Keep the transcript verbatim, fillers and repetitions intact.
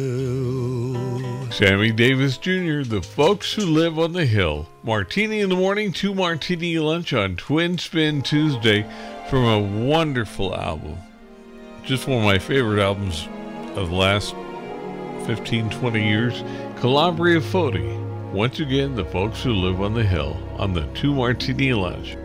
Sammy Davis Junior, The Folks Who Live on the Hill. Martini in the morning, two martini lunch on Twin Spin Tuesday from a wonderful album. Just one of my favorite albums of the last fifteen, twenty years. Calabria Foti. Once again, The Folks Who Live on the Hill on the two martini lunch.